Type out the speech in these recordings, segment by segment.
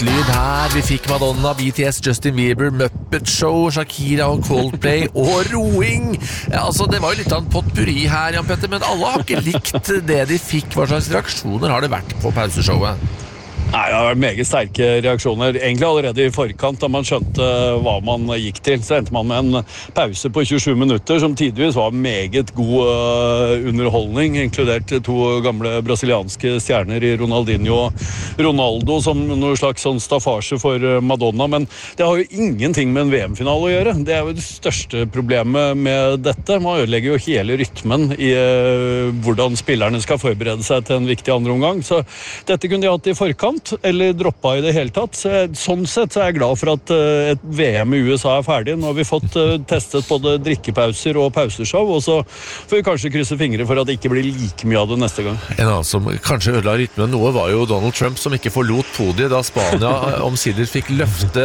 lyd her. Vi fikk Madonna, BTS, Justin Bieber, Muppet Show, Shakira og Coldplay og roing. Altså, det var jo litt av en potpurri her, Jan Petter, men alle har ikke likt det de fikk. Hva slags reaksjoner har det vært på pauseshowet? Nei, det har vært meget sterke reaksjoner. Egentlig allerede i forkant, da man skjønte hva man gikk til, så endte man med en pause på 27 minutter, som tidvis var meget god underholdning, inkludert to gamle brasilianske stjerner i Ronaldinho og Ronaldo, som noe slags sånn staffasje for Madonna. Men det har jo ingenting med en VM-finale å gjøre. Det er jo det største problemet med dette. Man ødelegger jo hele rytmen i hvordan spillerne skal forberede seg til en viktig andre omgang. Så dette kunne de hatt i forkant, eller droppa i det hele tatt. Sånn sett så er jeg glad for at et VM i USA er ferdig. Nå har vi fått testet både drikkepauser og pauseshow, og så får vi kanskje krysse fingre for at det ikke blir like mye av det neste gang. En annen som kanskje ødela rytmen noe var jo Donald Trump, som ikke forlot podiet da Spania omsider fikk løfte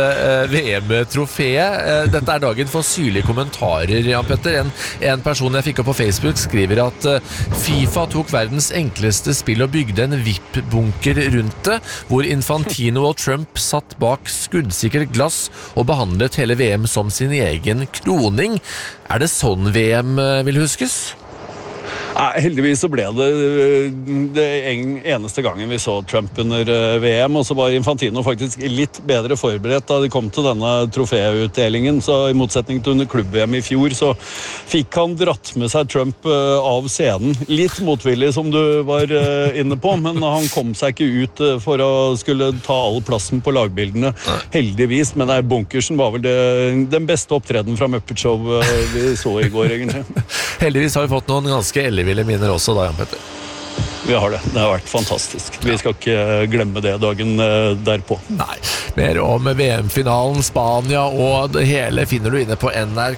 VM-trofeet. Dette er dagen for syrlige kommentarer, Jan Petter. En person jeg fikk opp på Facebook skriver at FIFA tok verdens enkleste spill og bygde en VIP-bunker rundt det, hvor Infantino og Trump satt bak skuddsikkert glass og behandlet hele VM som sin egen kroning. Er det sånn VM vil huskes? Nei, heldigvis så ble det eneste gangen vi så Trump under VM, og så var Infantino faktisk litt bedre forberedt da de kom til denne troféutdelingen, så i motsetning til under klubb-VM i fjor, så fikk han dratt med seg Trump av scenen. Litt motvillig, som du var inne på, men han kom seg ikke ut for å skulle ta all plassen på lagbildene, heldigvis, men bunkersen var vel den beste opptreden fra Muppet Show vi så i går, egentlig. Heldigvis har vi fått noen ganske elleville minner også da, Jan Petter. Vi har det. Det har vært fantastisk. Vi skal ikke glemme det dagen derpå. Nei. Mer om VM-finalen, Spania og det hele finner du inne på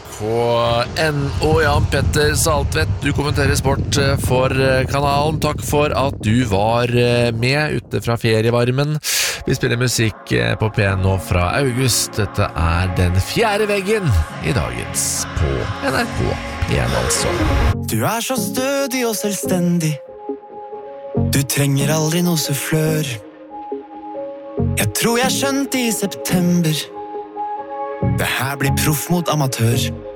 NRK.no. Jan Petter Saltvedt, du kommenterer sport for kanalen. Takk for at du var med ute fra ferievarmen. Vi spiller musikk på P1 nå fra august. Dette er Den fjerde veggen i dagens på NRK P1 altså. Du er så stødig og selvstendig. Du trenger aldri noe sufflør. Jeg tror jeg skjønte i september. Det her blir proff mot amatør.